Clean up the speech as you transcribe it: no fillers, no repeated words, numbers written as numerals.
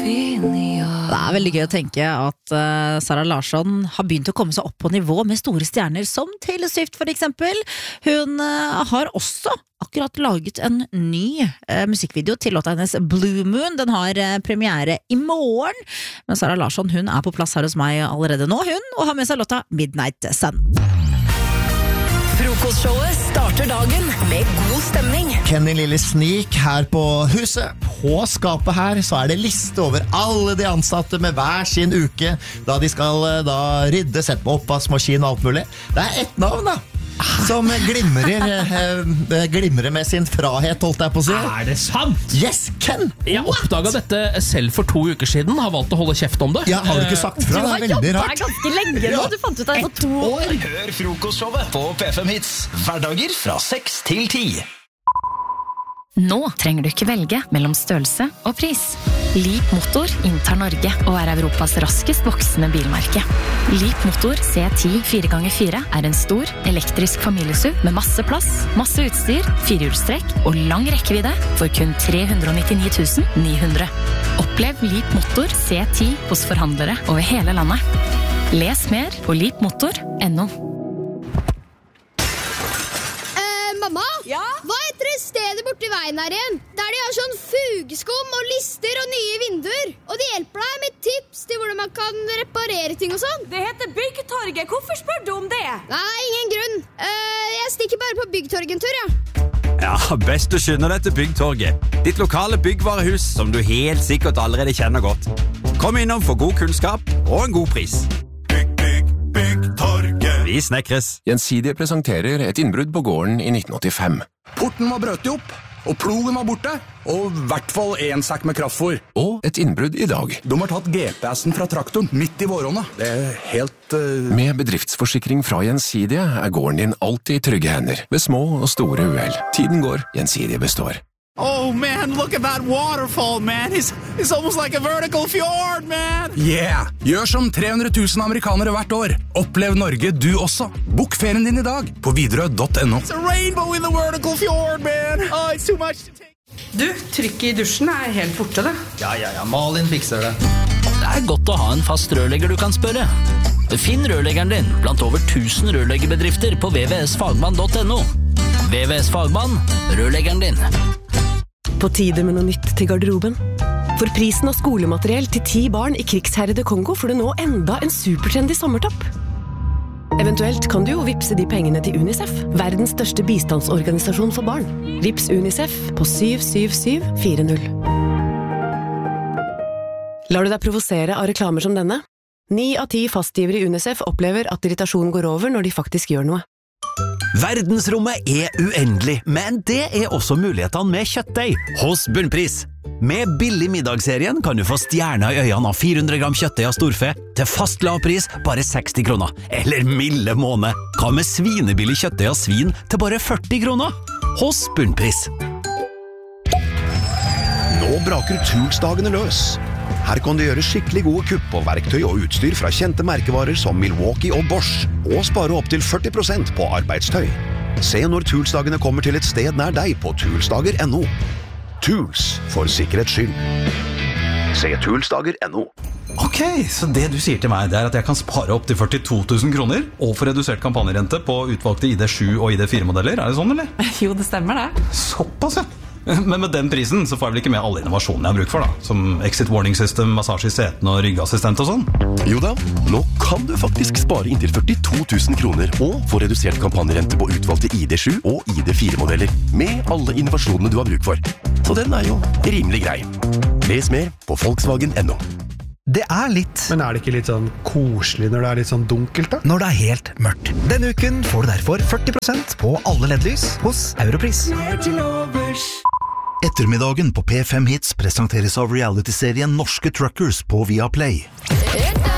Det veldig gøy å tenke at Sara Larsson har begynt å komme seg opp på nivå med store stjerner som Taylor Swift for eksempel. Hun har også akkurat laget en ny musikkvideo til låta hennes Blue Moon. Den har premiere i morgen, men Sara Larsson hun på plass her hos meg allerede nå, og har med seg låta Midnight Sun. Frokostshowet starter dagen med god stemning. Kenny Lille Sneak her på huset. På skapet her så det liste over alle de ansatte med hver sin uke, da de skal rydde, sette på oppvaskmaskin og alt mulig. Det ett navn da, som glimrer med sin frahet, holdt jeg på å si. Det sant? Yes, Ken! Jeg oppdaget dette selv for 2 uker siden. Har valgt å holde kjeft om det. Ja, har du ikke sagt fra? Det veldig rart. Du har jobbet ganske lenge nå. Du fant ut det for 2 år. Hør frokostshowet på P5 Hits. Hverdager fra 6 til 10. Nå trenger du ikke velge mellom størrelse og pris. Leap Motor inntar Norge og Europas raskest voksende bilmerke. Leap Motor C10 4x4 en stor, elektrisk familiesuv med masse plass, masse utstyr, 4-hjulstrekk og lang rekkevidde for kun 399 900. Opplev Leap Motor C10 hos forhandlere over hele landet. Les mer på leapmotor.no. Mamma? Ja? Hva heter det stedet borti veien her igjen? Der de har sånn fugeskum og lister og nye vinduer. Og de hjelper deg med tips til hvordan man kan reparere ting og sånn. Det heter Byggtorget. Hvorfor spør du om det? Nei, ingen grunn. Jeg stikker bare på Byggtorget en tur, ja. Ja, best du skynder deg til Byggtorget. Ditt lokale byggvarehus som du helt sikkert allerede kjenner godt. Kom innom for god kunnskap og en god pris. Byggtorget. Vi snekres. Gjensidige presenterer et innbrudd på gården i 1985. Porten var brøtet opp, og plogen var borte, og I hvert fall 1 sekk med kraftfôr. Og et innbrudd I dag. De har tatt GPS-en fra traktoren midt I våronna. Det helt... Med bedriftsforsikring fra Gjensidige gården din alltid I trygge hender, ved små og store uhell. Tiden går, Gjensidige består. Oh man, look at that waterfall, man. It's almost like a vertical fjord, man. Yeah! Gjør som 300 000 amerikanere hvert år. Opplev Norge du også. Bok ferien din I dag på Widerøe.no. It's a rainbow in the vertical fjord, man. Oh, it's too much to take. Du, trykket I dusjen helt borte, det. Ja, Malin fikser det. Det godt å ha en fast rørlegger du kan spørre. Finn rørleggeren din blant over 1000 rørleggerbedrifter på www.fagmann.no. VVS Fagmann, rørleggeren din. På tide med noe nytt til garderoben. For prisen av skolemateriell til 10 barn I krigsherrede Kongo får du nå enda en supertrendy sommertopp. Eventuelt kan du jo vipse de pengene til UNICEF, verdens største bistandsorganisasjon for barn. Vips UNICEF på 77740. Lar du deg provosere av reklamer som denne? 9 av 10 fastgivere I UNICEF opplever at irritasjon går over når de faktisk gjør noe. Verdensrommet uendelig, men det også mulighetene med kjøttdeig hos Bunnpris. Med billig middagsserien kan du få stjerner I øynene av 400 gram kjøttdeig av storfe til fast lavpris bare 60 kroner. Eller milde måned. Hva med svinebillig kjøttdeig av svin til bare 40 kroner? Hos Bunnpris. Nå braker Toolsdagene løs. Her kan du gjøre skikkelig gode kupp på verktøy og utstyr fra kjente merkevarer som Milwaukee og Bosch, og spare opp til 40% på arbeidstøy. Se når Toolsdagene kommer til et sted nær deg på toolsdager.no. Tools for sikkerhets skyld. Se toolsdager.no. Ok, så det du sier til meg det at jeg kan spare opp til 42 000 kroner og få redusert kampanjerente på utvalgte ID7 og ID4-modeller. Det sånn, eller? Jo, det stemmer det. Såpass, ja. Men med den prisen så får jeg vel ikke med alle innovasjonene jeg har bruk for da, som exit warning system, massasje I seten og ryggassistent og sånn? Jo da, nå kan du faktisk spare inntil 42 000 kroner og få redusert kampanjerente på utvalgte ID7 og ID4-modeller med alle innovasjonene du har bruk for. Så den jo rimelig grei. Les mer på Volkswagen.no. Det litt. Men det ikke litt sånn koselig når det litt sånn dunkelt da? Når det helt mørkt. Denne uken får du derfor 40% på alle LED-lys hos Europris. Ettermiddagen på P5 Hits presenteres av reality-serien Norske Truckers på Viaplay.